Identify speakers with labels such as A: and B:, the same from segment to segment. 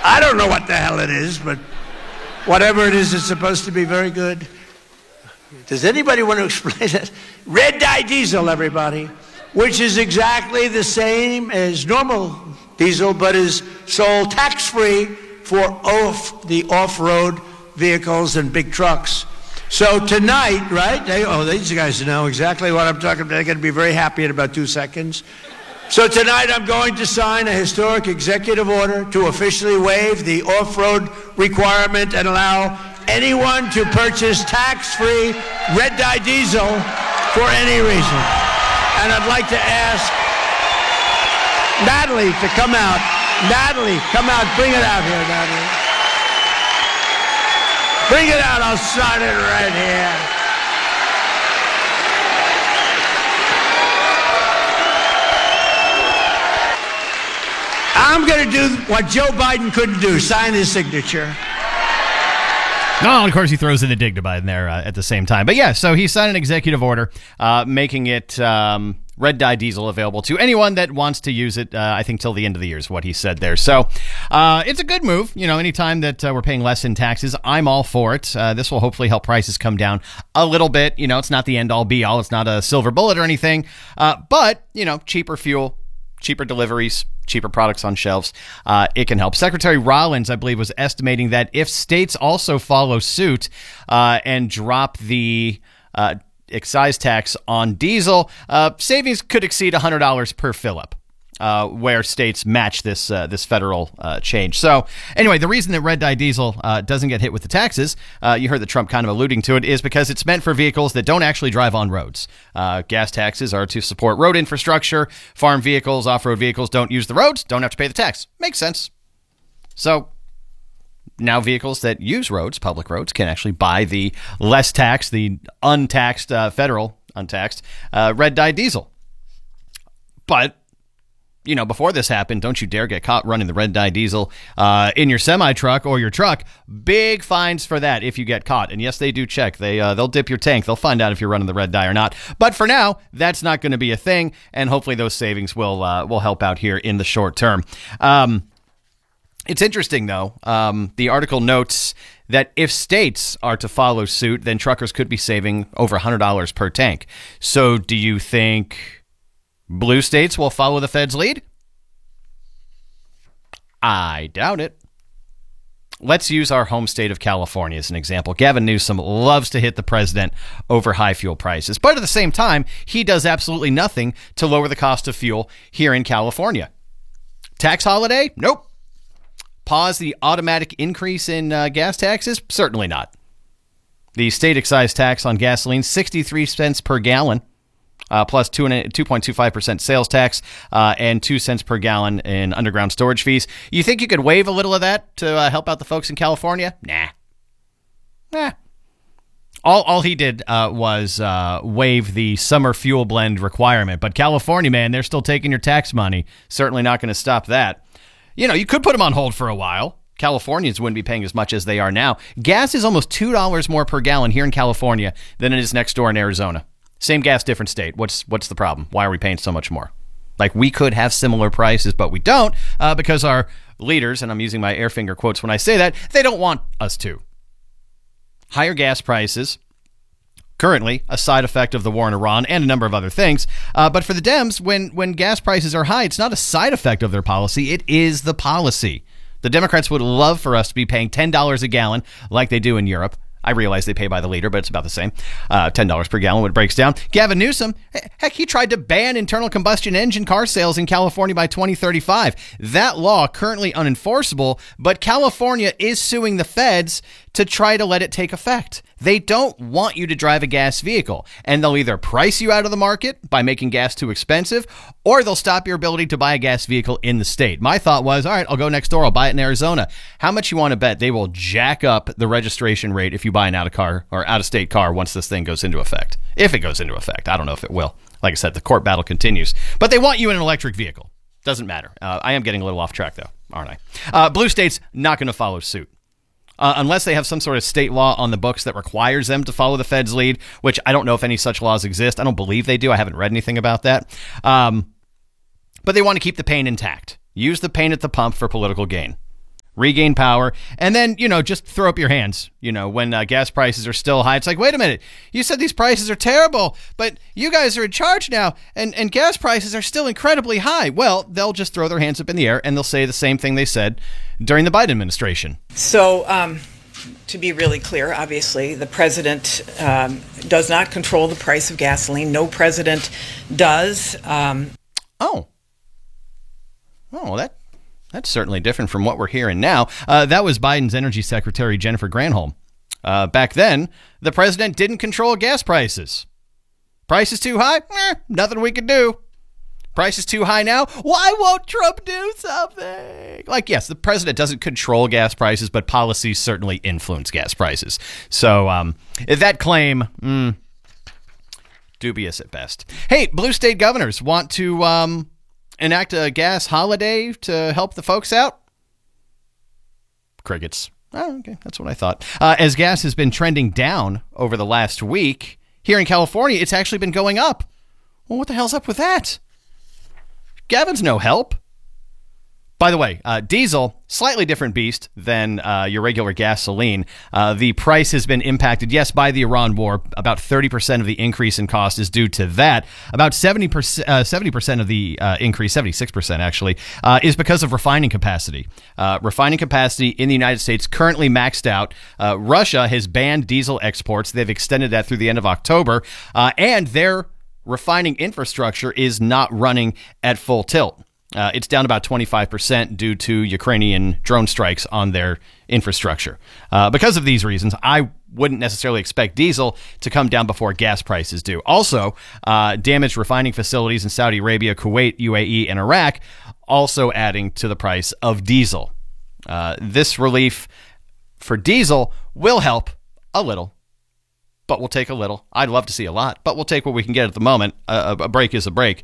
A: I don't know what the hell it is, but whatever it is, it's supposed to be very good. Does anybody want to explain that? Red dye diesel, everybody, which is exactly the same as normal diesel, but is sold tax-free for the off-road vehicles and big trucks. So tonight, right? These guys know exactly what I'm talking about. They're going to be very happy in about 2 seconds. So tonight I'm going to sign a historic executive order to officially waive the off-road requirement and allow anyone to purchase tax-free red dye diesel for any reason. And I'd like to ask Natalie to come out. Natalie, come out. Bring it out here, Natalie. Bring it out. I'll sign it right here. I'm going to do what Joe Biden couldn't do, sign his signature.
B: No, of course he throws in the dig to Biden there at the same time. But yeah, so he signed an executive order making it red dye diesel available to anyone that wants to use it, I think till the end of the year is what he said there. So it's a good move. You know, anytime that we're paying less in taxes, I'm all for it. This will hopefully help prices come down a little bit. You know, it's not the end all be all. It's not a silver bullet or anything. But, you know, cheaper fuel, cheaper deliveries, cheaper products on shelves, it can help. Secretary Rollins, I believe, was estimating that if states also follow suit and drop the excise tax on diesel, savings could exceed $100 per fill-up, where states match this federal change. So anyway, the reason that red dye diesel doesn't get hit with the taxes, you heard that Trump kind of alluding to it, is because it's meant for vehicles that don't actually drive on roads. Gas taxes are to support road infrastructure. Farm vehicles, off-road vehicles don't use the roads, don't have to pay the tax. Makes sense. So now vehicles that use roads, public roads, can actually buy the less taxed, the untaxed, federal untaxed red dye diesel. But you know, before this happened, don't you dare get caught running the red dye diesel in your semi-truck or your truck. Big fines for that if you get caught. And yes, they do check. They'll dip your tank. They'll find out if you're running the red dye or not. But for now, that's not going to be a thing. And hopefully those savings will help out here in the short term. It's interesting, though. The article notes that if states are to follow suit, then truckers could be saving over $100 per tank. So do you think blue states will follow the Fed's lead? I doubt it. Let's use our home state of California as an example. Gavin Newsom loves to hit the president over high fuel prices, but at the same time, he does absolutely nothing to lower the cost of fuel here in California. Tax holiday? Nope. Pause the automatic increase in gas taxes? Certainly not. The state excise tax on gasoline, 63 cents per gallon. Plus 2.25% sales tax and 2 cents per gallon in underground storage fees. You think you could waive a little of that to help out the folks in California? Nah. All he did was waive the summer fuel blend requirement. But California, man, they're still taking your tax money. Certainly not going to stop that. You know, you could put them on hold for a while. Californians wouldn't be paying as much as they are now. Gas is almost $2 more per gallon here in California than it is next door in Arizona. Same gas, different state. What's the problem? Why are we paying so much more? Like, we could have similar prices, but we don't because our leaders, and I'm using my air finger quotes when I say that, they don't want us to. Higher gas prices, currently a side effect of the war in Iran and a number of other things. But for the Dems, when gas prices are high, it's not a side effect of their policy. It is the policy. The Democrats would love for us to be paying $10 a gallon like they do in Europe. I realize they pay by the liter, but it's about the same. $10 per gallon when it breaks down. Gavin Newsom, heck, he tried to ban internal combustion engine car sales in California by 2035. That law currently unenforceable, but California is suing the feds to try to let it take effect. They don't want you to drive a gas vehicle, and they'll either price you out of the market by making gas too expensive, or they'll stop your ability to buy a gas vehicle in the state. My thought was, all right, I'll go next door. I'll buy it in Arizona. How much you want to bet they will jack up the registration rate if you buy an out-of-state car once this thing goes into effect? If it goes into effect. I don't know if it will. Like I said, the court battle continues. But they want you in an electric vehicle. Doesn't matter. I am getting a little off track, though, aren't I? Blue states not going to follow suit. Unless they have some sort of state law on the books that requires them to follow the Fed's lead, which I don't know if any such laws exist. I don't believe they do. I haven't read anything about that. But they want to keep the pain intact. Use the pain at the pump for political gain. regain power, and then, just throw up your hands, when gas prices are still high. It's like, wait a minute, you said these prices are terrible, but you guys are in charge now, and gas prices are still incredibly high. Well, they'll just throw their hands up in the air, and they'll say the same thing they said during the Biden administration.
C: So, to be really clear, obviously, the president does not control the price of gasoline. No president does.
B: That's certainly different from what we're hearing now. That was Biden's Energy Secretary, Jennifer Granholm. Back then, the president didn't control gas prices. Prices too high? Nothing we could do. Prices too high now? Why won't Trump do something? Yes, the president doesn't control gas prices, but policies certainly influence gas prices. So that claim, dubious at best. Hey, blue state governors want to enact a gas holiday to help the folks out? Crickets. Oh, okay, that's what I thought. As gas has been trending down over the last week, here in California, it's actually been going up. Well, what the hell's up with that? Gavin's no help. By the way, diesel, slightly different beast than your regular gasoline. The price has been impacted, yes, by the Iran war. About 30% of the increase in cost is due to that. About 70% of the increase, 76% actually, is because of refining capacity. Refining capacity in the United States currently maxed out. Russia has banned diesel exports. They've extended that through the end of October. And their refining infrastructure is not running at full tilt. It's down about 25% due to Ukrainian drone strikes on their infrastructure. Because of these reasons, I wouldn't necessarily expect diesel to come down before gas prices do. Also, damaged refining facilities in Saudi Arabia, Kuwait, UAE, and Iraq also adding to the price of diesel. This relief for diesel will help a little, but we'll take a little. I'd love to see a lot, but we'll take what we can get at the moment. A break is a break.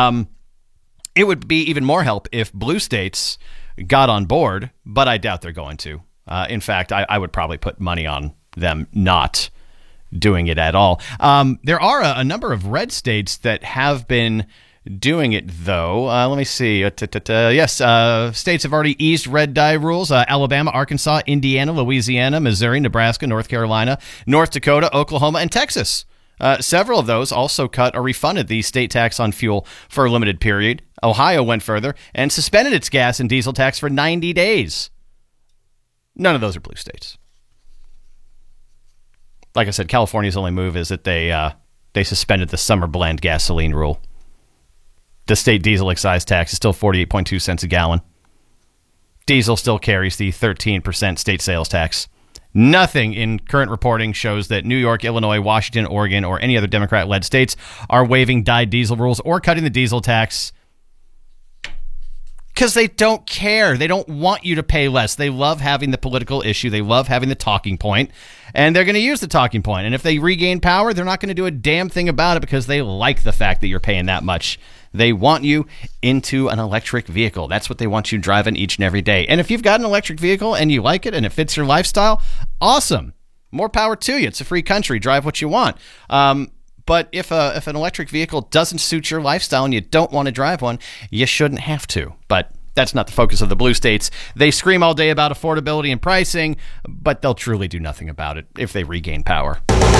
B: It would be even more help if blue states got on board, but I doubt they're going to. In fact, I would probably put money on them not doing it at all. There are a number of red states that have been doing it, though. Let me see. Yes, states have already eased red dye rules. Alabama, Arkansas, Indiana, Louisiana, Missouri, Nebraska, North Carolina, North Dakota, Oklahoma, and Texas. Several of those also cut or refunded the state tax on fuel for a limited period. Ohio went further and suspended its gas and diesel tax for 90 days. None of those are blue states. Like I said, California's only move is that they suspended the summer blend gasoline rule. The state diesel excise tax is still 48.2 cents a gallon. Diesel still carries the 13% state sales tax. Nothing in current reporting shows that New York, Illinois, Washington, Oregon, or any other Democrat-led states are waiving dyed diesel rules or cutting the diesel tax because they don't care. They don't want you to pay less. They love having the political issue. They love having the talking point, and they're going to use the talking point. And if they regain power, they're not going to do a damn thing about it because they like the fact that you're paying that much. They want you into an electric vehicle. That's what they want you driving each and every day. And if you've got an electric vehicle and you like it and it fits your lifestyle, awesome. More power to you. It's a free country. Drive what you want. But if an electric vehicle doesn't suit your lifestyle and you don't want to drive one, you shouldn't have to. But that's not the focus of the blue states. They scream all day about affordability and pricing, but they'll truly do nothing about it if they regain power.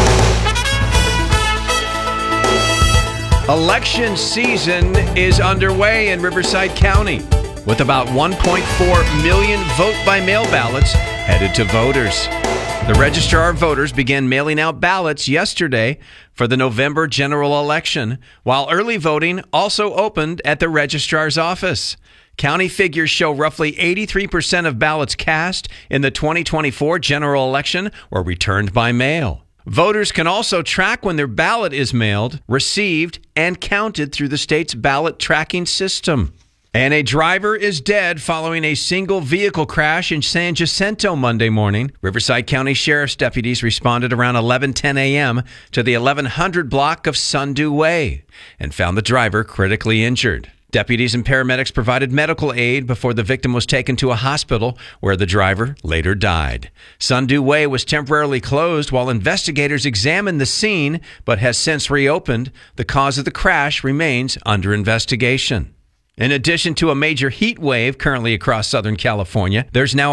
D: Election season is underway in Riverside County, with about 1.4 million vote-by-mail ballots headed to voters. The Registrar of Voters began mailing out ballots yesterday for the November general election, while early voting also opened at the Registrar's office. County figures show roughly 83% of ballots cast in the 2024 general election were returned by mail. Voters can also track when their ballot is mailed, received, and counted through the state's ballot tracking system. And a driver is dead following a single vehicle crash in San Jacinto Monday morning. Riverside County Sheriff's deputies responded around 11:10 a.m. to the 1100 block of Sundew Way and found the driver critically injured. Deputies and paramedics provided medical aid before the victim was taken to a hospital where the driver later died. Sundew Way was temporarily closed while investigators examined the scene, but has since reopened. The cause of the crash remains under investigation. In addition to a major heat wave currently across Southern California, there's now